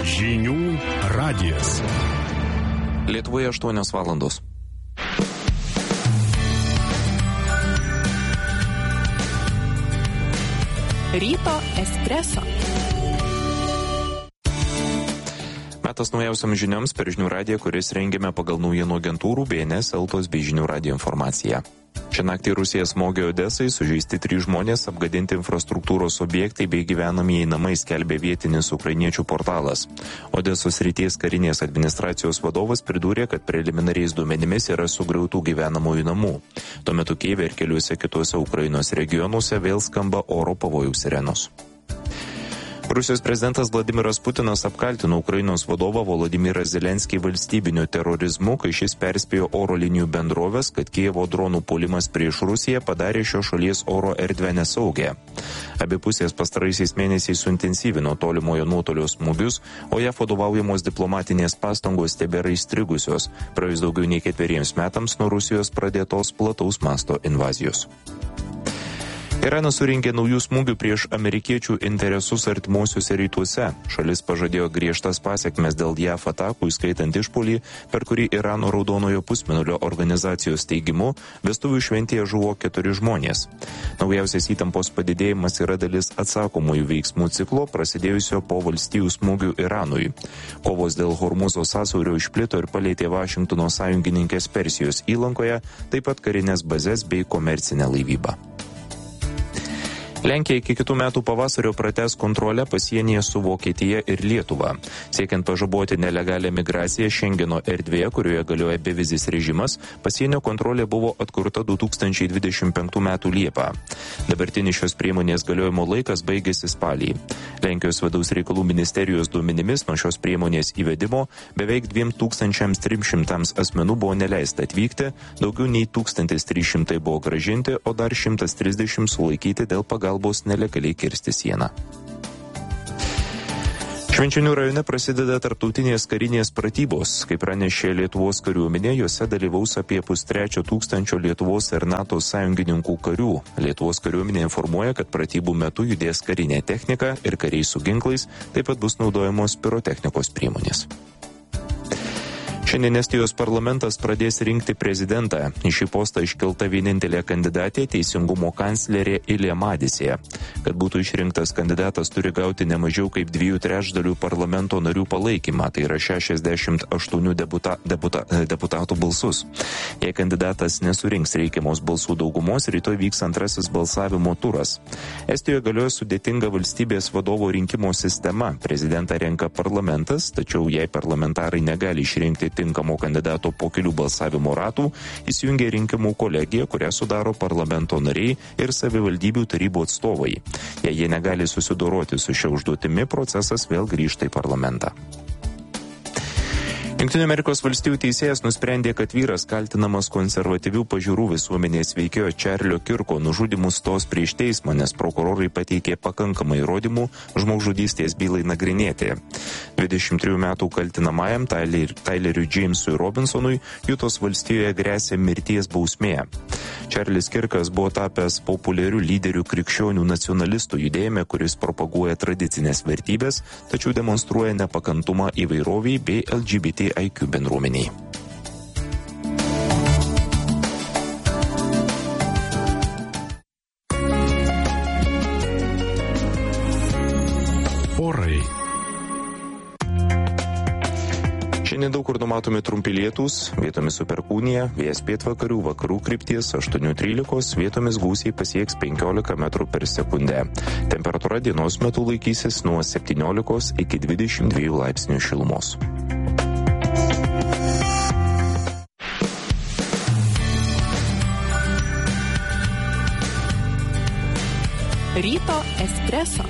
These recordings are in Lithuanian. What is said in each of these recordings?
Žinių radijas. Lietuvoje 8 valandos. Ryto espreso. Metas naujausiam žinioms per Žinių radiją, kuris rengiame pagal naujienų agentūrų BNS, Eltos bei Žinių radijo informaciją. Šią naktį Rusija smogė Odesai, sužeisti 3 žmonės, apgadinti infrastruktūros objektai bei gyvenamieji namai, skelbė vietinis ukrainiečių portalas. Odesos srities karinės administracijos vadovas pridūrė, kad preliminariais duomenimis yra sugriautų gyvenamųjų namų. Tuo metu Kijeve ir keliuose kituose Ukrainos regionuose vėl skamba oro pavojaus sirenos. Rusijos prezidentas Vladimiras Putinas apkaltino Ukrainos vadovą Volodymyrą Zelenskį valstybiniu terorizmu, kai šis perspėjo oro linijų bendrovės, kad Kijevo dronų puolimas prieš Rusiją padarė šios šalies oro erdvę nesaugę. Abi pusės pastaraisiais mėnesiais suintensyvino tolimojo nuotolio smūgius, o JAV vadovaujamos diplomatinės pastangos tebėra įstrigusios, praėjus daugiau nei 4 metams nuo Rusijos pradėtos plataus masto invazijos. Iranas surinkė naujų smūgių prieš amerikiečių interesus artimuosiuose rytuose. Šalis pažadėjo griežtas pasekmes dėl JAV atakų, įskaitant išpuolį, per kurį Irano Raudonojo pusmėnulio organizacijos teigimu vestuvių šventėje žuvo 4 žmonės. Naujausias įtampos padidėjimas yra dalis atsakomųjų veiksmų ciklo, prasidėjusio po valstijų smūgių Iranui. Kovos dėl Hormuzo sąsiaurio išplito ir palėtė Vašingtono sąjungininkės Persijos įlankoje, taip pat karinės bazės bei komercinę laivybą. Lenkija iki kitų metų pavasario pratęs kontrolę pasienyje su Vokietija ir Lietuva. Siekiant pažaboti nelegalią migraciją Šengeno erdvėje, kurioje galioja bevizis režimas, pasienio kontrolė buvo atkurta 2025 metų Liepą. Dabartinis šios priemonės galiojimo laikas baigėsi spalį. Lenkijos vidaus reikalų ministerijos duomenimis nuo šios priemonės įvedimo beveik 2300 asmenų buvo neleista atvykti, daugiau nei 1300 buvo grąžinti, o dar 130 sulaikyti dėl pagalbos nelegaliai kirsti sieną. Švenčionių rajone prasideda tarptautinės karinės pratybos. Kaip pranešė Lietuvos kariuomenė, juose dalyvaus apie 530 Lietuvos ir NATO sąjungininkų karių. Lietuvos kariuomenė informuoja, kad pratybų metu judės karinė technika ir kariai su ginklais, taip pat bus naudojamos pirotechnikos priemonės. Šiandien Estijos parlamentas pradės rinkti prezidentą. Į šį postą iškelta vienintelė kandidatė teisingumo kanclerė Ilja Madisė. Kad būtų išrinktas kandidatas turi gauti ne mažiau kaip 2/3 parlamento narių palaikymą, tai yra 68 deputatų balsus. Jei kandidatas nesurinks reikiamos balsų daugumos, rytoj vyks antrasis balsavimo turas. Estijoje galioja sudėtinga valstybės vadovo rinkimo sistema. Prezidentą renka parlamentas, tačiau jei parlamentarai negali išrinkti tinkamo kandidato po kelių balsavimo ratų, įsijungia rinkimų kolegija, kurią sudaro parlamento nariai ir savivaldybių tarybų atstovai. Jei jie negali susidoroti su šia užduotimi, procesas vėl grįžta į parlamentą. Jungtinių Amerikos valstijų teisėjas nusprendė, kad vyras kaltinamas konservatyvių pažiūrų visuomenės veikėjo Čarlio Kirko nužudymu stos prieš teismą, nes prokurorai pateikė pakankamai įrodymų žmogžudystės bylai nagrinėti. 23 metų kaltinamajam Tyleriui Jamesui Robinsonui Jutos valstijoje gresia mirties bausmė. Čarlis Kirkas buvo tapęs populiariu lyderiu krikščionių nacionalistų judėjime, kuris propaguoja tradicinės vertybės, tačiau demonstruoja nepakantumą įvairoviai bei LGBTIQ bendruomeniai. Orai. Šiandien daug kur numatomi trumpi lietūs, vietomis su perkūnija, vėjas pietvakarių, vakarų krypties 8-13, vietomis gūsiai pasieks 15 metrų per sekundę. Temperatūra dienos metu laikysis nuo 17 iki 22 laipsnių šilumos. Ryto espreso.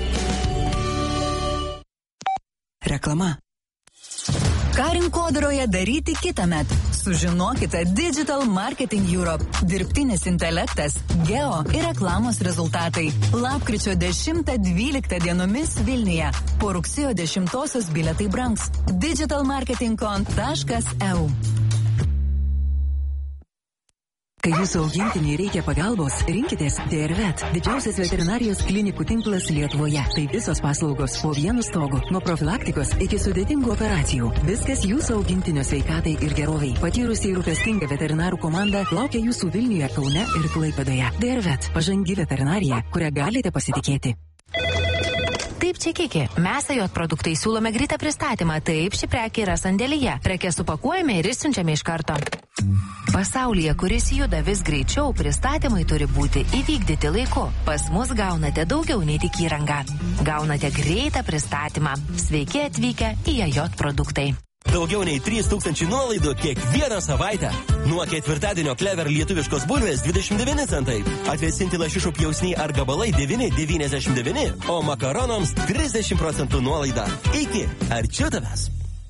Reklama. Ką rinkodaroje daryti kitąmet? Sužinokite Digital Marketing Europe. Dirbtinis intelektas, geo ir reklamos rezultatai. Lapkričio 10-12 dienomis Vilniuje. Po rugsėjo 10 bilietai brangs. digitalmarketingcon.eu Kai jūsų augintiniai reikia pagalbos, rinkitės DRVET, didžiausias veterinarijos klinikų tinklas Lietuvoje. Tai visos paslaugos po vienu stogu, nuo profilaktikos iki sudėtingų operacijų. Viskas jūsų augintinio sveikatai ir geroviai. Patyrusi ir rūpestinga veterinarų komanda laukia jūsų Vilniuje, Kaune ir Klaipėdoje. DRVET, pažangi veterinarija, kurią galite pasitikėti. Taip, Čekiki, mes AJ produktai siūlome greitą pristatymą. Taip, ši prekė yra sandėlyje. Prekės supakuojame ir išsiunčiame iš karto. Pasaulyje, kuris juda vis greičiau, pristatymai turi būti įvykdyti laiku. Pas mus gaunate daugiau nei tik įrangą. Gaunate greitą pristatymą. Sveiki atvykę į AJ produktai. Daugiau nei 3000 nuolaidų kiekvieną savaitę. Nuo ketvirtadienio Clever lietuviškos bulvės 29 centai. Atvėsinti lašišų pjausniai ar gabalai 9,99, o makaronams 30% nuolaida. Iki, arčiau tavęs.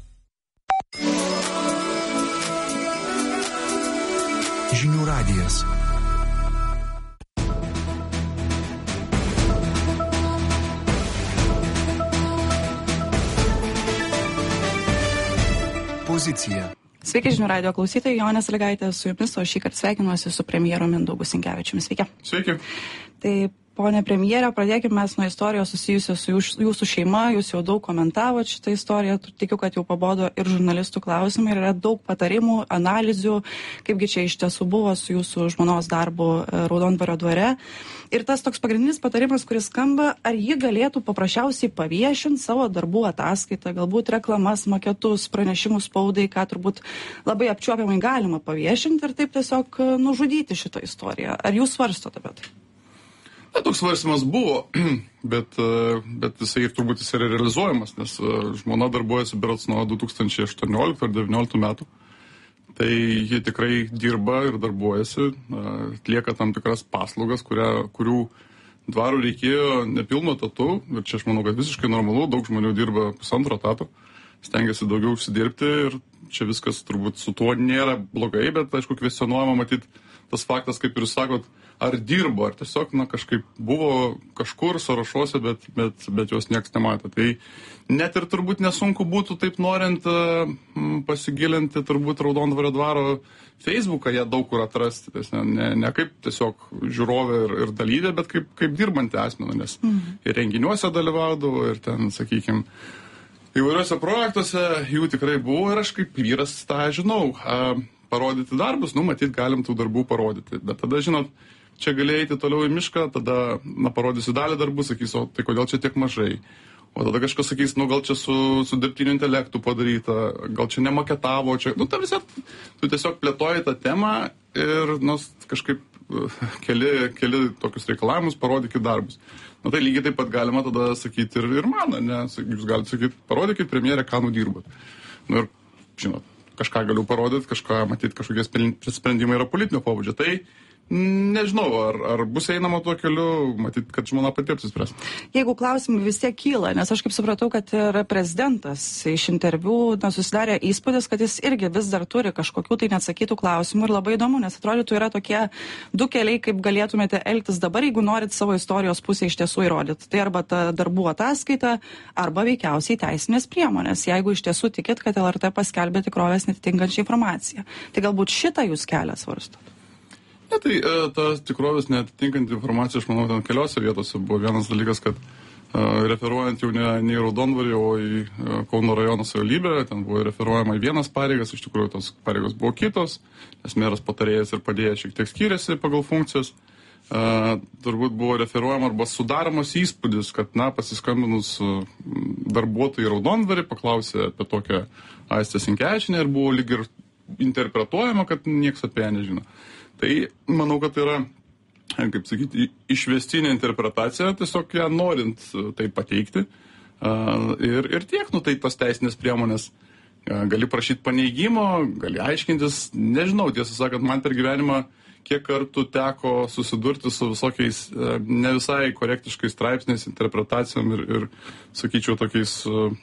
Žinių radijas. Pozicija. Sveiki, Žinių radijo klausytojai, Jonė Sąlygaitė su jumis, o šįkart sveikinuosi su premjeru Mindaugu Sinkevičiumi. Sveiki. Sveiki. Tai, ponė premjerė, pradėkime mes nuo istorijos susijusios su jūsų šeima. Jūs jau daug komentavote šitą istoriją, tikiu, kad jau pabodo ir žurnalistų klausimai, ir yra daug patarimų, analizių, kaipgi čia iš tiesų buvo su jūsų žmonos darbu Raudondvario dvare. Ir tas toks pagrindinis patarimas, kuris skamba, ar ji galėtų paprasčiausiai paviešinti savo darbų ataskaitą, galbūt reklamas, maketus, pranešimus spaudai, ką turbūt labai apčiuopiamai galima paviešinti ir taip tiesiog nužudyti šitą istoriją. Ar jūs svarstote apie tai? Toks svarstymas buvo, bet jisai turbūt jis yra realizuojamas, nes žmona darbuojasi berods nuo 2018 ar 2019 metų. Tai ji tikrai dirba ir darbuojasi, atlieka tam tikras paslaugas, kurių dvarų reikėjo nepilno etatu. Ir čia aš manau, kad visiškai normalu, daug žmonių dirba pusantro etato, stengiasi daugiau užsidirbti ir čia viskas turbūt su tuo nėra blogai, bet aišku kvestionuojama matyti tas faktas, kaip ir jūs sakot, ar dirbo, ar tiesiog kažkaip buvo kažkur sąrašuose, bet jos nieks nematė. Tai net ir turbūt nesunku būtų taip norint pasigilinti turbūt Raudondvario dvaro Facebooką, ją daug kur atrasti. Ne kaip tiesiog žiūrovė ir dalyvė, bet kaip dirbanti asmenų, nes ir renginiuose dalyvaudavo, ir ten, sakykime, įvairiuose projektuose jų tikrai buvo ir aš kaip vyras tą žinau. Parodyti darbus, matyt, galim tų darbų parodyti. Bet tada, žinot, čia gali eiti toliau į mišką, tada, parodysiu dalį darbų, sakys, o tai kodėl čia tiek mažai? O tada kažkas sakys, gal čia su dirbtiniu intelektu padaryta, gal čia nemaketavo, čia, ta visa, tu tiesiog plėtoji tą temą ir, kažkaip keli tokius reikalavimus, parodykit darbus. Tai lygiai taip pat galima tada sakyti ir man, ne, jūs galite sakyti, parodykit premjerė, ką nudirbat. Ir, žinot, kažką galiu parodyti, kažką matyti, kažkokie sprendimai yra politinio pobūdžio. Tai nežinau, ar bus einama tuo keliu, matyt, kad žmona pati apsispręs. Jeigu klausimai vis tiek kyla, nes aš kaip supratau, kad ir prezidentas iš interviu susidarė įspūdis, kad jis irgi vis dar turi kažkokių tai neatsakytų klausimų ir labai įdomu, nes atrodytų yra tokie du keliai, kaip galėtumėte elgtis dabar, jeigu norit savo istorijos pusę iš tiesų įrodyti. Tai arba ta darbų ataskaita, arba veikiausiai teisinės priemonės, jeigu iš tiesų tikit, kad LRT paskelbė tikrovės netitinkančią informaciją. Tai galbūt šitą jūs kelią svarstot. Ne, tai ta tikrovės neatitinkanti informacija, aš manau, ten keliose vietose buvo vienas dalykas, kad referuojant jau ne į Raudondvarį, o į Kauno rajono savivaldybę, ten buvo referuojama į vienas pareigas, iš tikrųjų tos pareigos buvo kitos, nes meras patarėjas ir padėjęs šiek tiek skiriasi pagal funkcijas. Turbūt buvo referuojama arba sudaromas įspūdis, kad, pasiskambinus darbuotojai Raudondvarį, paklausė apie tokią Aistę Sinkevičienę ir buvo lyg ir interpretuojama, kad nieks apie ją nežino. Tai manau, kad tai yra, kaip sakyti, išvestinė interpretacija, tiesiog ją norint tai pateikti. Ir tiek, tai tos teisinės priemonės gali prašyti paneigimo, gali aiškintis, nežinau, tiesą sakant, man per gyvenimą kiek kartų teko susidurti su visokiais ne visai korektiškais straipsniais, interpretacijom ir sakyčiau, tokiais,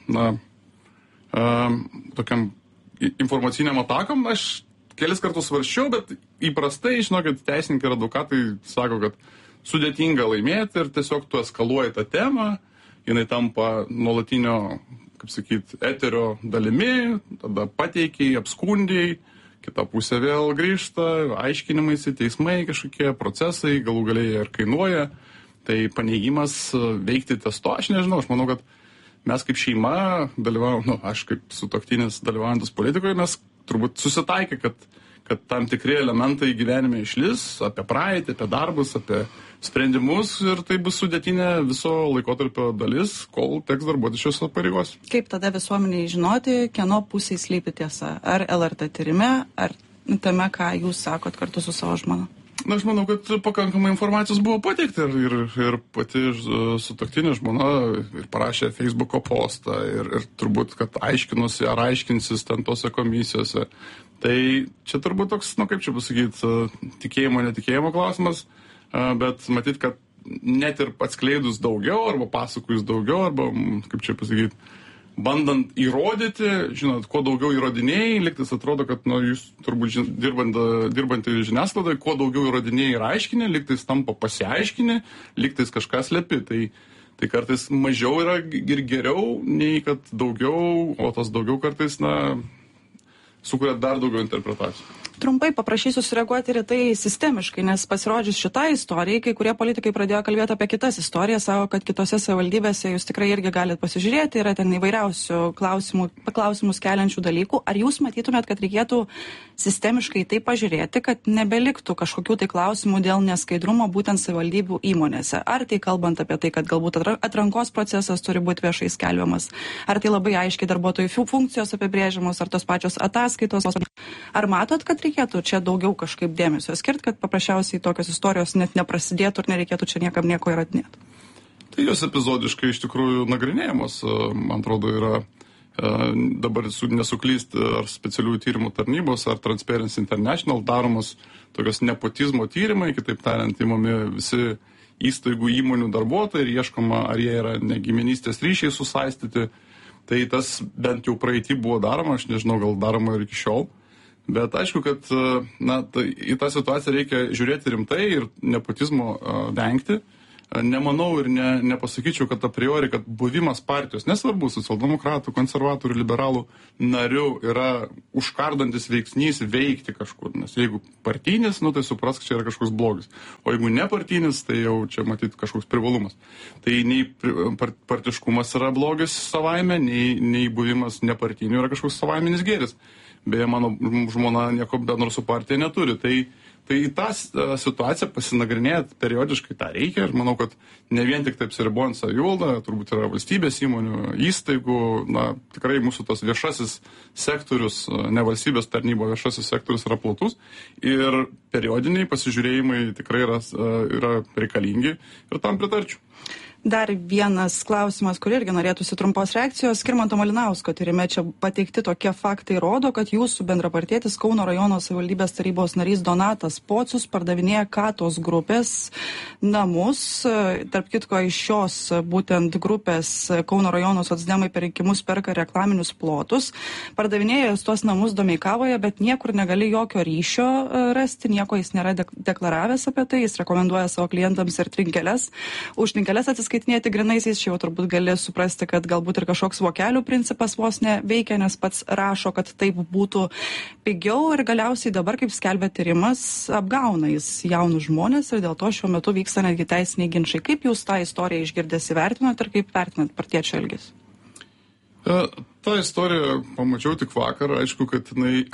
tokiam informaciniam atakom. Aš kelis kartus svarsčiau, bet įprastai, žinokit, teisininkai ir advokatai sako, kad sudėtinga laimėti ir tiesiog tu eskaluoji tą temą, jinai tampa nuolatinio, kaip sakyt, eterio dalimi, tada pateikiai, apskundėjai, kita pusė vėl grįžta, aiškinimaisi, teismai kažkokie, procesai, galų galiai ir kainuoja. Tai paneigimas veikti ties to, aš nežinau, aš manau, kad mes kaip šeima dalyvaujam, aš kaip sutuoktinis dalyvaujantis politikoje, mes turbūt susitaikė, kad tam tikri elementai gyvenime išlis, apie praeitį, apie darbus, apie sprendimus ir tai bus sudėtinė viso laikotarpio dalis, kol teks darbuoti šios pareigos. Kaip tada visuomeniai žinoti, kieno pusėje slypi tiesa? Ar LRT tyrime, ar tame, ką jūs sakot kartu su savo žmona? Na, aš manau, kad pakankamai informacijos buvo pateikta ir pati sutuoktinė žmona ir parašė Facebooko postą ir turbūt, kad aiškinusi ar aiškinsis ten tose komisijose. Tai čia turbūt toks, kaip čia pasakyti, tikėjimo, netikėjimo klausimas, bet matyt, kad net ir atskleidus daugiau arba pasakojus daugiau arba, kaip čia pasakyti, bandant įrodyti, žinot, kuo daugiau įrodinėjai, lygtais atrodo, kad jūs turbūt dirbantį žiniasklaidai, kuo daugiau įrodinėjai ir aiškini, lygtais tampa pasiaiškini, lygtais kažką slepi. Tai kartais mažiau yra ir geriau, nei kad daugiau, o tas daugiau kartais, sukuria dar daugiau interpretacijų. Trumpai paprašysiu sureaguoti ir tai sistemiškai, nes pasirodžius šitai istorijai, kai kurie politikai pradėjo kalbėti apie kitas istorijas, savo, kad kitose savivaldybėse jūs tikrai irgi galite pasižiūrėti, yra ten įvairiausių klausimus keliančių dalykų. Ar jūs matytumėt, kad reikėtų sistemiškai tai pažiūrėti, kad nebeliktų kažkokių tai klausimų dėl neskaidrumo būtent savivaldybių įmonėse? Ar tai kalbant apie tai, kad galbūt atrankos procesas turi būti viešai skelbiamas? Ar tai labai aiškiai darbuotojų funkcijos apibrėžiamos, ar tos pačios ataskaitos? Ar matot, kad reikėtų čia daugiau kažkaip dėmesio skirti, kad paprasčiausiai tokios istorijos net neprasidėtų ir nereikėtų čia niekam nieko įrodinėti? Tai jos epizodiškai iš tikrųjų nagrinėjamos, man atrodo, yra dabar nesuklysti ar specialiųjų tyrimų tarnybos, ar Transparency International daromos tokios nepotizmo tyrimai, kitaip tariant, imami visi įstaigų įmonių darbuotojai ir ieškoma, ar jie yra negiminystės ryšiai susaistyti. Tai tas bent jau praeitį buvo daroma, aš nežinau, gal daroma ir iki šiol. Bet aišku, kad į tą situaciją reikia žiūrėti rimtai ir nepotizmo vengti. Nemanau ir nepasakyčiau, kad a priori, kad buvimas partijos, nesvarbu, socialdemokratų, konservatorių, liberalų narių yra užkardantis veiksnys veikti kažkur. Nes jeigu partinis, tai suprask, čia yra kažkoks blogis. O jeigu ne partinis, tai jau čia matyti kažkoks privalumas. Tai nei partiškumas yra blogis savaime, nei buvimas nepartiniu yra kažkoks savaiminis gėris. Beje, mano žmona nieko bendro su partija neturi. Tai į tą situaciją pasinagrinėti periodiškai tą reikia ir manau, kad ne vien tik taip apsiribojant savivaldą, turbūt yra valstybės įmonių, įstaigų, tikrai mūsų tas viešasis sektorius, ne valstybės tarnybo viešasis sektorius yra platus ir periodiniai pasižiūrėjimai tikrai yra reikalingi ir tam pritarčiau. Dar vienas klausimas, kur irgi norėtųsi trumpos reakcijos. Skirmanto Malinausko tyrime čia pateikti tokie faktai rodo, kad jūsų bendrapartietis Kauno rajono savivaldybės tarybos narys Donatas Pocius pardavinėja Katos grupės namus. Tarp kitko, iš šios būtent grupės Kauno rajono socdemai per rinkimus perka reklaminius plotus. Pardavinėja tuos namus Domeikavoje, bet niekur negali jokio ryšio rasti, nieko jis nėra deklaravęs apie tai. Jis rekomenduoja savo klientams ir trinkeles. Už trinkeles skaitinėti grinaisiais, čia jau turbūt gali suprasti, kad galbūt ir kažkoks vokelių principas vos neveikia, nes pats rašo, kad taip būtų pigiau ir galiausiai dabar, kaip skelbia tyrimas, apgauna jis jaunus žmonės ir dėl to šiuo metu vyksta netgi teisiniai ginčai. Kaip jūs tą istoriją išgirdęs įvertinat ir kaip vertinat partiečio elgesį? Ta istorija pamačiau tik vakar, aišku, kad jinai,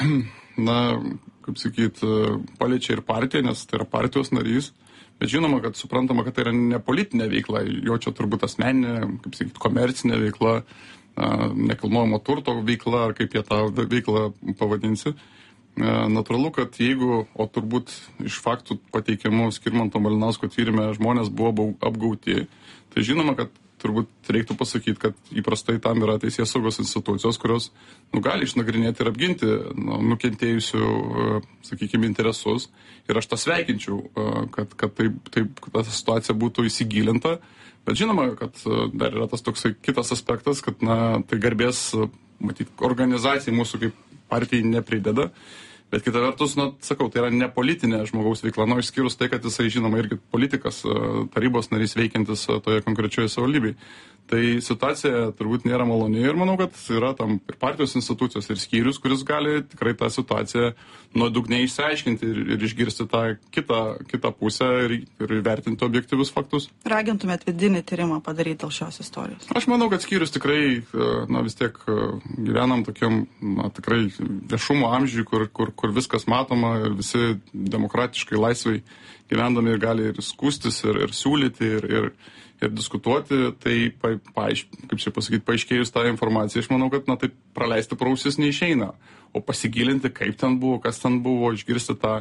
kaip sakyt, paliečia ir partiją, nes tai yra partijos narys. Bet žinoma, kad suprantama, kad tai yra ne politinė veikla, jo čia turbūt asmeninė, kaip sakyt, komercinė veikla, nekilnojamo turto veikla, ar kaip jie tą veiklą pavadinsi. Natūralu, kad jeigu, o turbūt iš faktų pateikiamų Skirmanto Malinausko tyrime žmonės buvo apgauti, tai žinoma, kad turbūt reiktų pasakyti, kad įprastai tam yra teisėsaugos institucijos, kurios gali išnagrinėti ir apginti nukentėjusių, sakykime, interesus. Ir aš tą sveikinčiau, kad ta situacija būtų įsigilinta. Bet žinoma, kad dar yra tas toksai kitas aspektas, kad tai garbės, matyti, organizacijai mūsų kaip partijai neprideda. Bet kita vertus, sakau, tai yra ne politinė žmogaus veikla, išskyrus tai, kad jisai, žinoma, irgi politikas, tarybos narys veikiantis toje konkrečioje savivaldybėje. Tai situacija turbūt nėra maloni ir manau, kad yra tam ir partijos institucijos, ir skyrius, kuris gali tikrai tą situaciją nuodugniai išsiaiškinti ir išgirsti tą kitą pusę ir įvertinti objektyvius faktus. Ragintumėt vidinį tyrimą padaryti dėl šios istorijos? Aš manau, kad skyrius tikrai, vis tiek gyvenam tokiam, tikrai viešumo amžiui, kur viskas matoma ir visi demokratiškai laisvai gyvendami ir gali ir skūstis, ir siūlyti, ir diskutuoti, tai, kaip čia pasakyti, paaiškėjus tą informaciją, aš manau, kad, taip praleisti pro ausis neišeina, o pasigilinti, kaip ten buvo, kas ten buvo, išgirsti tą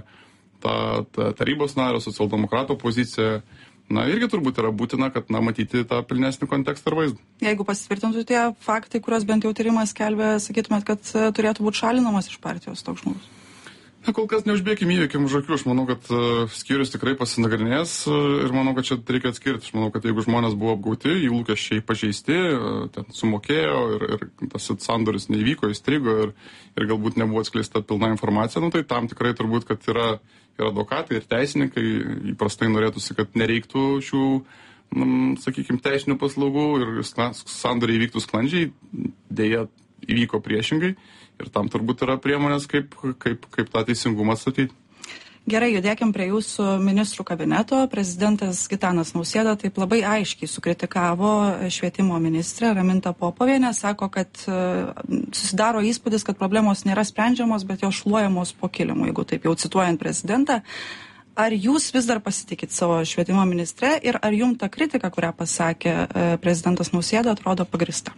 tarybos nario, socialdemokrato poziciją, irgi turbūt yra būtina, kad, matyti tą pilnesnį kontekstą ir vaizdą. Jeigu pasitvirtintų tie faktai, kuriuos bent jau tyrimas skelbia, sakytumėt, kad turėtų būti šalinamas iš partijos toks žmogus? Kol kas neužbėkim įvykiam už akių, aš manau, kad skyrius tikrai pasinagrinės ir manau, kad čia reikia atskirti. Aš manau, kad jeigu žmonės buvo apgauti, jų lūkesčiai pažeisti, ten sumokėjo ir tas sandoris neįvyko, įstrigo ir galbūt nebuvo atskleista pilna informacija, tai tam tikrai turbūt, kad yra ir advokatai, ir teisininkai, įprastai norėtųsi, kad nereiktų šių, sakykime, teisinių paslaugų ir sandoriai įvyktų sklandžiai, dėja įvyko priešingai. Ir tam turbūt yra priemonės, kaip tą teisingumą atstatyti. Gerai, judėkim prie jūsų ministrų kabineto. Prezidentas Gitanas Nausėda taip labai aiškiai sukritikavo švietimo ministrę Ramintą Popovienę. Sako, kad susidaro įspūdis, kad problemos nėra sprendžiamos, bet jos šluojamos po kilimu, jeigu taip jau cituojant prezidentą. Ar jūs vis dar pasitikit savo švietimo ministre ir ar jums ta kritika, kurią pasakė prezidentas Nausėda, atrodo pagrįsta?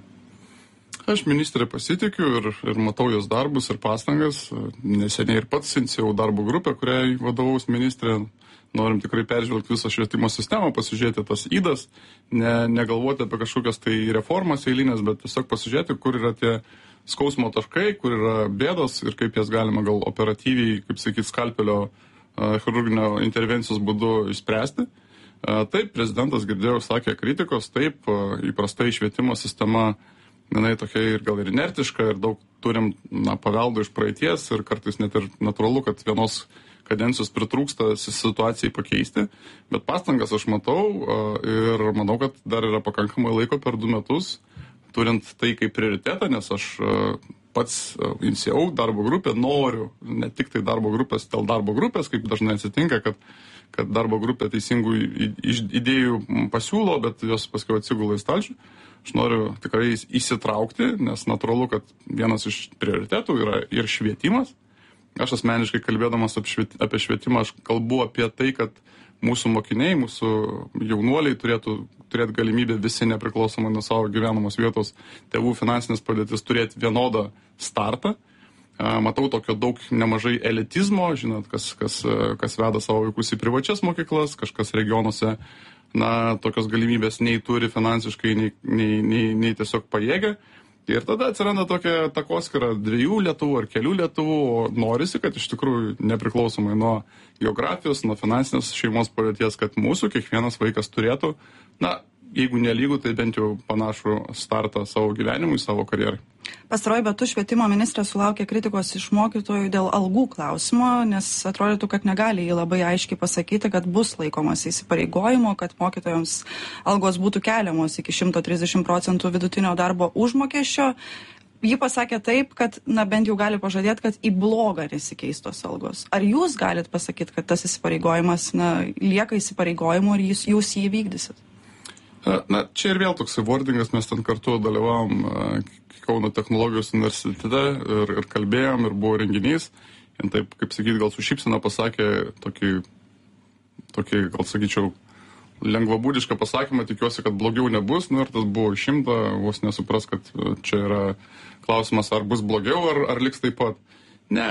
Aš ministrė pasitikiu ir matau jos darbus ir pastangas. Neseniai ir pats inicijavau darbo grupę, kuriai vadovaus ministrė. Norim tikrai peržvelgti visą švietimo sistemą, pasižiūrėti tas ydas, negalvoti apie kažkokias tai reformas eilinės, bet tiesiog pasižiūrėti, kur yra tie skausmo taškai, kur yra bėdos ir kaip jas galima gal operatyviai, kaip sakyti, skalpelio chirurginio intervencijos būdu išspręsti. Taip, prezidentas girdėjau, sakė kritikos, taip, įprastai švietimo sistema jinai tokia ir gal ir inertiška, ir daug turim paveldo iš praeities ir kartais net ir natūralu, kad vienos kadencijos pritrūksta situacijai pakeisti, bet pastangas aš matau ir manau, kad dar yra pakankamai laiko per 2 metus, turint tai kaip prioritetą, nes aš pats inicijavau darbo grupę, noriu ne tik tai darbo grupės dėl darbo grupės, kaip dažnai atsitinka, kad darbo grupė teisingų idėjų pasiūlo, bet jos paskui atsigula į stalčių. Aš noriu tikrai įsitraukti, nes natūralu, kad vienas iš prioritetų yra ir švietimas. Aš asmeniškai kalbėdamas apie švietimą, aš kalbu apie tai, kad mūsų mokiniai, mūsų jaunuoliai turėtų turėti galimybę visi nepriklausomai nuo savo gyvenamos vietos tėvų finansinės padėtis turėti vienodą startą. Matau tokio daug nemažai elitizmo, žinot, kas veda savo vaikus į privačias mokyklas, kažkas regionuose tokios galimybės nei turi finansiškai, nei tiesiog pajėgia. Ir tada atsiranda tokia takoskyra 2 Lietuvų ar kelių Lietuvų, o norisi, kad iš tikrųjų nepriklausomai nuo geografijos, nuo finansinės šeimos padėties, kad mūsų kiekvienas vaikas turėtų, jeigu nelygų, tai bent jau panašų startą savo gyvenimui, savo karjerai. Pastaruoju metu švietimo ministrė sulaukė kritikos iš mokytojų dėl algų klausimo, nes atrodytų, kad negali jį labai aiškiai pasakyti, kad bus laikomas įsipareigojimo, kad mokytojams algos būtų keliamos iki 130% vidutinio darbo užmokesčio. Ji pasakė taip, kad bent jau gali pažadėti, kad į blogą nesikeis tos algos. Ar jūs galit pasakyti, kad tas įsipareigojimas lieka įsipareigojimu ir jūs jį vykdysit? Čia ir vėl toks wordingas, mes ten kartu dalyvavom Kauno technologijos universitete ir kalbėjom ir buvo renginys. Ir taip, kaip sakyti, gal su šypsena pasakė tokį, gal sakyčiau, lengvabūdišką pasakymą, tikiuosi, kad blogiau nebus. Ir tas buvo išimta, vos nesupras, kad čia yra klausimas, ar bus blogiau, ar liks taip pat. Ne,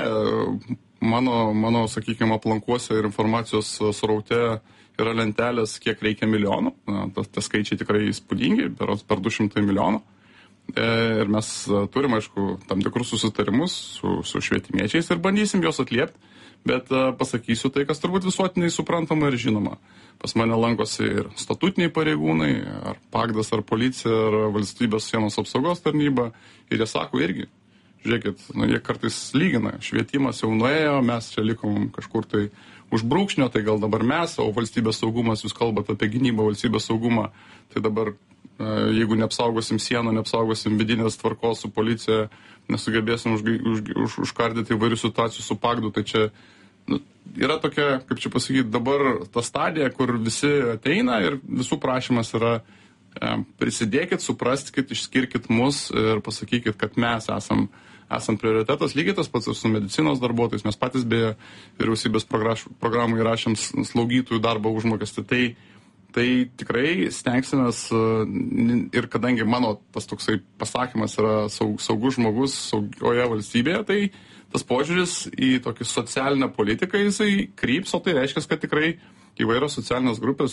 mano sakykime, aplankuose ir informacijos sraute yra lentelės, kiek reikia milijonų. Tie skaičiai tikrai įspūdingi, per 200 milijonų. Ir mes turime, aišku, tam tikrus susitarimus su švietimiečiais ir bandysim juos atliepti, bet pasakysiu tai, kas turbūt visuotinai suprantama ir žinoma. Pas mane lankosi ir statutiniai pareigūnai, ar PAGDAS, ar policija, ar valstybės sienos apsaugos tarnyba, ir jie sako irgi, žiūrėkit, jie kartais lygina, švietimas jau nuėjo, mes čia likom kažkur tai už brūkšnio, tai gal dabar mes, o valstybės saugumas, jūs kalbate apie gynybą, valstybės saugumą, tai dabar jeigu neapsaugosim sienų, neapsaugosim vidinės tvarkos su policija, nesugebėsim užkardyti įvairių situacijų su pagdu, tai čia yra tokia, kaip čia pasakyti, dabar ta stadija, kur visi ateina ir visų prašymas yra prisidėkit, supraskit, išskirkit mus ir pasakykit, kad mes esam prioritetas. Lygiai tas pats ir su medicinos darbuotojais. Mes patys beje vyriausybės programų įrašėm slaugytojų darbo užmokestį. Tai tikrai stengsimės ir kadangi mano tas toksai pasakymas yra saugus žmogus saugioje valstybėje, tai tas požiūris į tokį socialinę politiką jisai kryps, o tai reiškia, kad tikrai įvairios socialinės grupės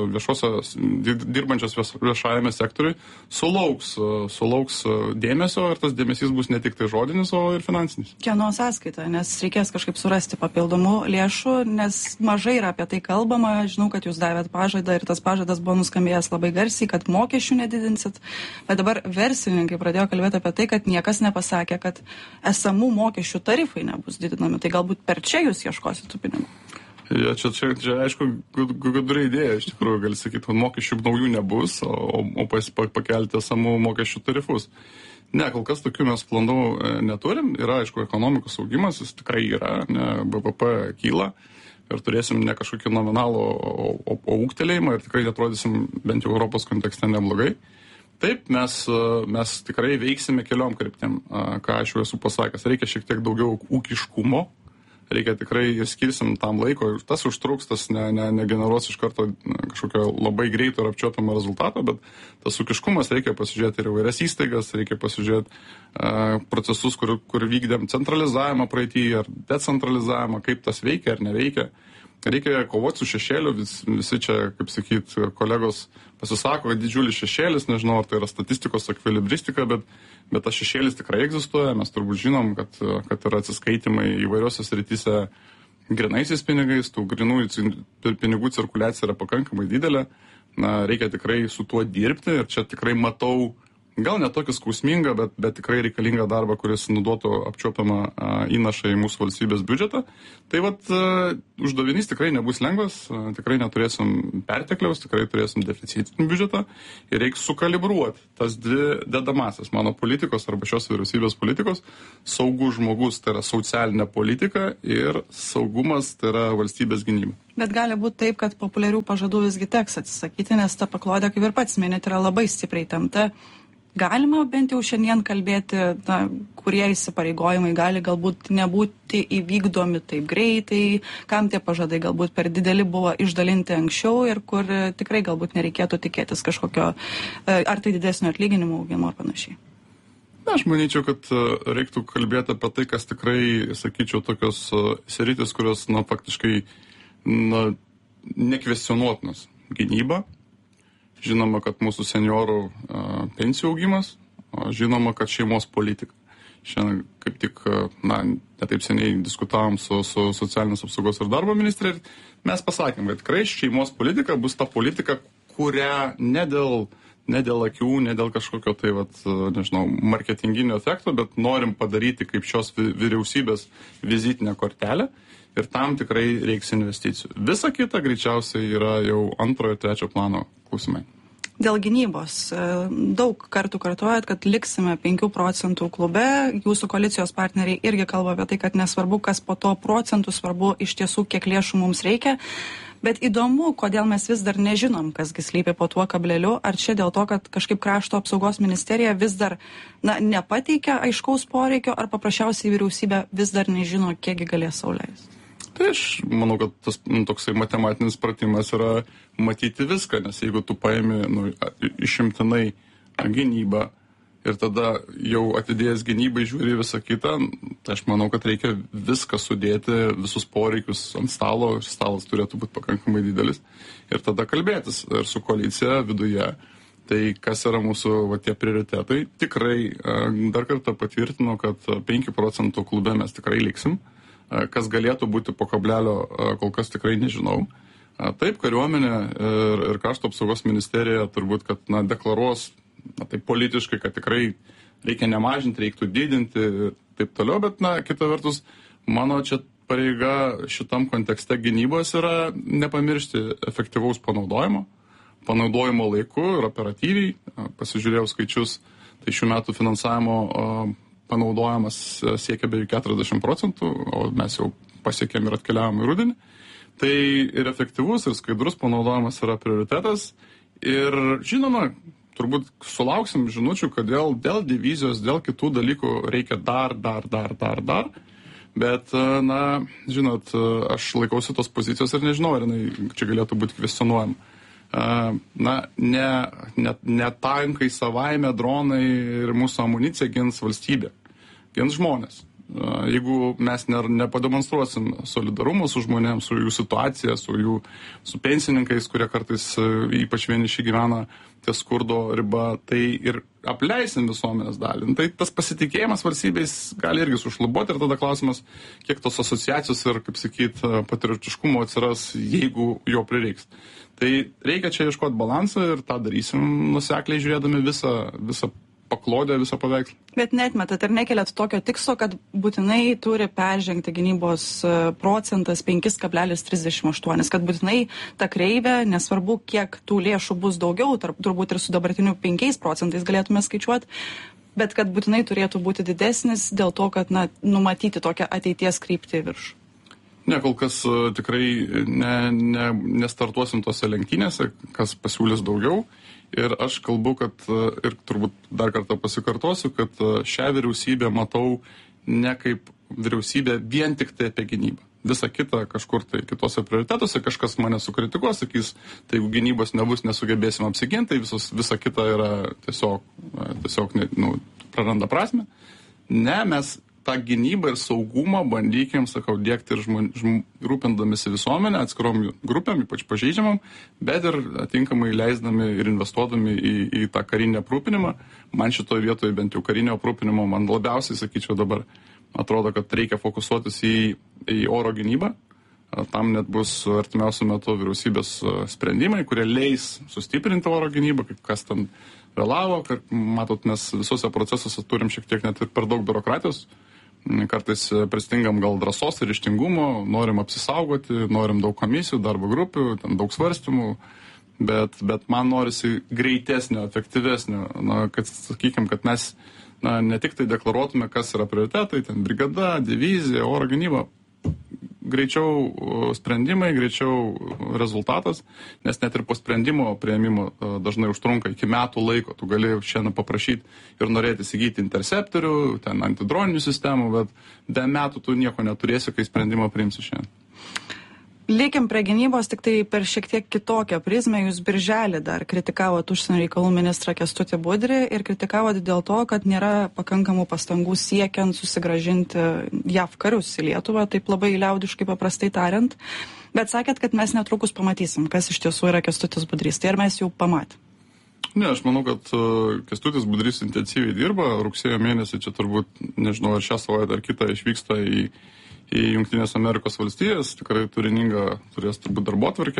dirbančios viešajame sektoriui sulauks dėmesio ir tas dėmesys bus ne tik tai žodinis, o ir finansinis. Kieno sąskaita, nes reikės kažkaip surasti papildomų lėšų, nes mažai yra apie tai kalbama. Žinau, kad jūs davėt pažadą ir tas pažadas buvo nuskambėjęs labai garsiai, kad mokesčių nedidinsit, bet dabar verslininkai pradėjo kalbėti apie tai, kad niekas nepasakė, kad esamų mokesčių tarifai nebus didinami. Tai galbūt per čia jūs ieškosit tų pinigų. Ja, čia aišku, gudri idėja, iš tikrųjų, gali sakyti, mokesčių naujų nebus, o pakelti esamų mokesčių tarifus. Ne, kol kas tokių mes planų neturim. Yra, aišku, ekonomikos augimas, jis tikrai yra, BVP kyla ir turėsim ne kažkokį nominalų, o ūgtelėjimą ir tikrai atrodysim bent jau Europos kontekste neblogai. Taip, mes tikrai veiksime keliom kryptim, ką aš jau esu pasakęs. Reikia šiek tiek daugiau ūkiškumo. Reikia tikrai ir skirsim tam laiko, tas užtruks, tas negeneruos iš karto kažkokio labai greito ir apčiuopiamo rezultato, bet tas ūkiškumas reikia pasižiūrėti ir įvairias įstaigas, reikia pasižiūrėti procesus, kur vykdėm centralizavimą praeitį ar decentralizavimą, kaip tas veikia ar neveikia. Reikia kovoti su šešėliu, visi čia, kaip sakyt, kolegos pasisako, kad didžiulis šešėlis, nežinau, ar tai yra statistikos ekvilibristika, bet tas šešėlis tikrai egzistuoja, mes turbūt žinom, kad yra atsiskaitimai įvairiose srityse grinaisiais pinigais, tų grinųjų pinigų cirkuliacija yra pakankamai didelė, reikia tikrai su tuo dirbti ir čia tikrai matau, gal ne tokį skausmingą, bet tikrai reikalingą darbą, kuris nuduotų apčiuopiamą įnašą į mūsų valstybės biudžetą. Tai uždavinys tikrai nebus lengvas, tikrai neturėsim pertekliaus, tikrai turėsim deficitinį biudžetą ir reikia sukalibruoti tas dvi dedamasias mano politikos arba šios vyriausybės politikos. Saugus žmogus tai yra socialinė politika ir saugumas tai yra valstybės gynyba. Bet gali būti taip, kad populiarių pažadų visgi teks atsisakyti, nes ta paklodė, kaip ir pats minėt, yra labai stipriai tempta. Galima bent jau šiandien kalbėti, kurie įsipareigojimai gali galbūt nebūti įvykdomi taip greitai, kam tie pažadai galbūt per dideli buvo išdalinti anksčiau ir kur tikrai galbūt nereikėtų tikėtis kažkokio, ar tai didesnio atlyginimo augimo ar panašiai. Aš manyčiau, kad reiktų kalbėti apie tai, kas tikrai, sakyčiau, tokios sritis, kurios, faktiškai, nekvestionuotinos. Gynyba. Žinoma, kad mūsų seniorų pensijų augimas, žinoma, kad šeimos politika. Šiandien kaip tik, netaip seniai diskutavom su socialinės apsaugos ir darbo ministrė ir mes pasakėm, kad tikrai šeimos politika bus ta politika, kurią ne dėl akių, ne dėl kažkokio tai, marketinginio efekto, bet norim padaryti kaip šios vyriausybės vizitinę kortelę. Ir tam tikrai reiks investicijų. Visa kita greičiausiai yra jau antrojo, trečio plano klausimai. Dėl gynybos. Daug kartų kartuojat, kad liksime 5 procentų klube. Jūsų koalicijos partneriai irgi kalba apie tai, kad nesvarbu, kas po to procentų, svarbu iš tiesų, kiek lėšų mums reikia. Bet įdomu, kodėl mes vis dar nežinom, kasgi slypi po tuo kableliu. Ar čia dėl to, kad kažkaip krašto apsaugos ministerija vis dar nepateikia aiškaus poreikio, ar paprasčiausiai vyriausybė vis dar nežino, kiekgi galės sau leisti? Tai aš manau, kad tas toksai matematinis pratimas yra matyti viską, nes jeigu tu paimi išimtinai gynybą ir tada jau atidėjęs gynybai žiūri visą kitą, tai aš manau, kad reikia viską sudėti, visus poreikius ant stalo, ir stalas turėtų būti pakankamai didelis ir tada kalbėtis ir su koalicija viduje. Tai kas yra mūsų tie prioritetai, tikrai dar kartą patvirtinu, kad 5 procentų klube mes tikrai liksim. Kas galėtų būti po kablelio, kol kas tikrai nežinau. Taip, kariuomenė ir krašto apsaugos ministerija turbūt, kad deklaruos taip politiškai, kad tikrai reikia nemažinti, reiktų didinti ir taip toliau, bet kita vertus, mano čia pareiga šitam kontekste gynybos yra nepamiršti efektyvaus panaudojimo, panaudojimo laiku ir operatyviai. Pasižiūrėjau skaičius, tai šių metų finansavimo panaudojimas siekia beveik 40%, o mes jau pasiekėm ir atkeliavom į rudenį. Tai ir efektyvus, ir skaidrus panaudojimas yra prioritetas. Ir žinoma, turbūt sulauksim žinučių, kad dėl divizijos, dėl kitų dalykų reikia dar. Bet, na, žinot, aš laikausi tos pozicijos ir nežinau, ar jinai čia galėtų būti kvestionuojama. Na, ne tankai savaime, dronai ir mūsų amunicija gins valstybė, gins žmonės. Jeigu mes nepademonstruosim solidarumo su žmonėms, su jų situacija, su pensininkais, kurie kartais ypač vieniši gyvena ties skurdo riba, tai ir apleisim visuomenės dalį. Tai tas pasitikėjimas valstybės gali irgi sušlubuoti ir tada klausimas, kiek tos asociacijos ir, kaip sakyt, patriotiškumo atsiras, jeigu jo prireiks. Tai reikia čia ieškoti balansą ir tą darysim nusekliai žiūrėdami visą paklodę, visą paveikslą. Bet neatmetat ir nekeliat tokio tikslo, kad būtinai turi peržengti gynybos procentas 5,38, kad būtinai ta kreivė, nesvarbu, kiek tų lėšų bus daugiau, turbūt ir su dabartiniu 5% galėtume skaičiuoti, bet kad būtinai turėtų būti didesnis dėl to, kad numatyti tokią ateities kryptį viršų. Ne, kol kas tikrai nestartuosim tose lenktynėse, kas pasiūlys daugiau. Ir aš kalbu, kad, ir turbūt dar kartą pasikartosiu, kad šią vyriausybę matau ne kaip vyriausybę vien tik tai apie gynybą. Visa kita kažkur tai kitose prioritetuose, kažkas mane sukritikuos, sakys, tai jeigu gynybos nebus, nesugebėsim apsiginti, tai visa kita yra tiesiog praranda prasme. Ne, mes tą gynybą ir saugumą bandykim, sakau, dėkti ir rūpindamisi visuomenę, atskirom grupėm, ypač pažeidžiamam, bet ir atinkamai leisdami ir investuodami į tą karinį aprūpinimą. Man šitoje vietoje bent jau karinio aprūpinimo man labiausiai, sakyčiau, dabar atrodo, kad reikia fokusuotis į oro gynybą. Tam net bus artimiausiu metu vyriausybės sprendimai, kurie leis sustiprinti oro gynybą, kaip kas ten vėlavo. Matot, mes visuose procesuose turim šiek tiek net ir per daug biurokratijos. Kartais pristingam gal drąsos ir ryžtingumo, norim apsisaugoti, norim daug komisijų, darbo grupių, ten daug svarstymų, bet man norisi greitesnio, efektyvesnio, kad sakykim, kad mes ne tik tai deklaruotume, kas yra prioritetai, ten brigada, divizija, oro gynyba, greičiau sprendimai, greičiau rezultatas, nes net ir po sprendimo prieimimo dažnai užtrunka iki metų laiko. Tu gali šiandien paprašyti ir norėti įsigyti interceptorių, ten antidroninių sistemų, bet be metų tu nieko neturėsi, kai sprendimą priimsi šiandien. Likim prie gynybos, tik tai per šiek tiek kitokią prizmę. Jūs birželį dar kritikavot užsienio reikalų ministrą Kęstutį Budrį ir kritikavot dėl to, kad nėra pakankamų pastangų siekiant susigrąžinti JAV karius į Lietuvą, taip labai liaudiškai paprastai tariant. Bet sakėt, kad mes netrukus pamatysim, kas iš tiesų yra Kęstutis Budrys. Tai ar mes jau pamatėm? Ne, aš manau, kad Kęstutis Budrys intensyviai dirba. Rugsėjo mėnesį čia turbūt, nežinau, ar šią savaitę ar kitą išvyksta į Jungtinės Amerikos valstijas, tikrai turiningą turės turbūt darbotvarkę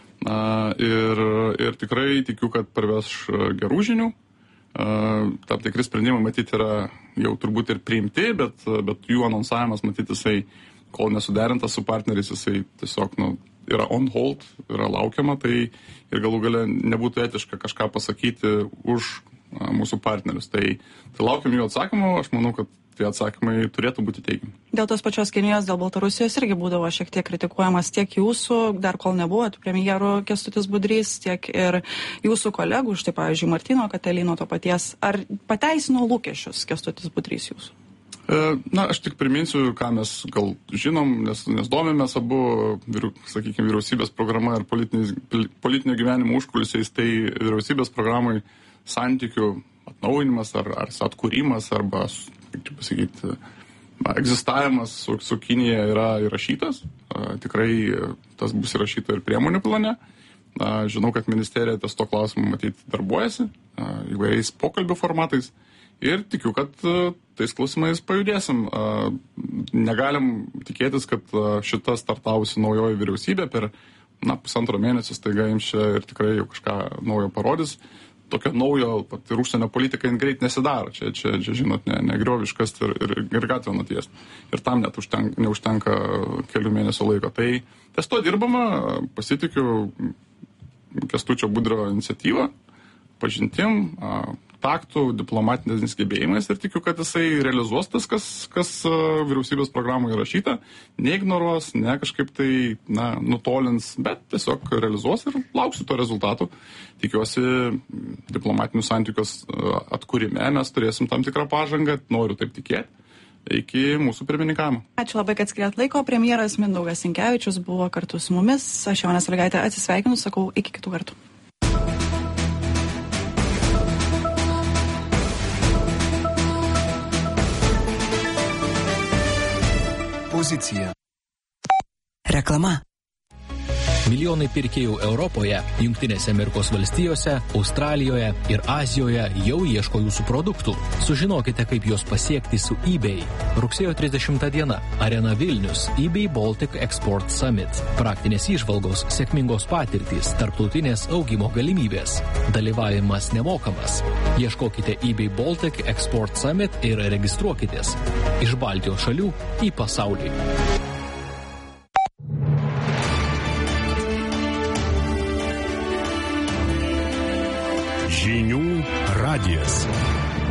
ir tikrai tikiu, kad parveš gerų žinių. Tam tikri sprendimai matyti yra jau turbūt ir priimti, bet jų anonsavimas matyti jisai, kol nesuderintas su partneriais, jisai tiesiog yra on hold, yra laukiama, tai ir galų gale nebūtų etiška kažką pasakyti už mūsų partnerius. Tai laukiam jų atsakymų, aš manau, kad tie atsakymai turėtų būti teigiami. Dėl tos pačios Kinijos, dėl Baltarusijos irgi būdavo šiek tiek kritikuojamas tiek jūsų, dar kol nebuvot premjeru Kęstutis Budrys, tiek ir jūsų kolegų, štai pavyzdžiui, Martyno Katelino to paties. Ar pateisino lūkesčius Kęstutis Budrys jūsų? Aš tik priminsiu, ką mes gal žinom, nes domimės abu, sakykime, vyriausybės programa ir politinio gyvenimo užkulisiais, tai vyriausybės programai santykių atnaujinimas ar atkūrimas arba, kaip čia pasakyti, egzistavimas su Kinija yra įrašytas. Tikrai tas bus įrašyta ir priemonių plane. Žinau, kad ministerija ties to klausimu matyti darbuojasi įvairiais pokalbių formatais ir tikiu, kad tais klausimais pajudėsim. Negalim tikėtis, kad šita startavusi naujoji vyriausybė per pusantro mėnesio staiga jiems čia ir tikrai jau kažką naujo parodys. Tokio naujo, pat ir užsienio politika greit nesidaro. Čia žinot, negrioviškas ir gatvę nutiesti. Ir tam net neužtenka kelių mėnesių laiko. Tai ties to dirbama, pasitikiu Kęstučio Budrio iniciatyva, pažintim, taktų, diplomatiniais gebėjimais ir tikiu, kad jisai realizuos tas, kas vyriausybės programoje įrašyta, neignoruos, ne kažkaip tai nutolins, bet tiesiog realizuos ir lauksiu to rezultatų. Tikiuosi diplomatinių santykius atkūrime, mes turėsim tam tikrą pažangą, noriu taip tikėti, iki mūsų pirmininkavimo. Ačiū labai, kad skiriat laiko. Premjeras Mindaugas Sinkevičius buvo kartu su mumis. Aš Jonė Sąlygaitė atsisveikinu, sakau iki kitų kartų. Pozicija. Reklama. Milijonai pirkėjų Europoje, Jungtinėse Amerikos valstijose, Australijoje ir Azijoje jau ieško jūsų produktų. Sužinokite, kaip juos pasiekti su eBay. Rugsėjo 30 diena. Arena Vilnius. eBay Baltic Export Summit. Praktinės įžvalgos, sėkmingos patirtys, tarptautinės augimo galimybės. Dalyvavimas nemokamas. Ieškokite eBay Baltic Export Summit ir registruokitės. Iš Baltijos šalių į pasaulį. Žinių radijas.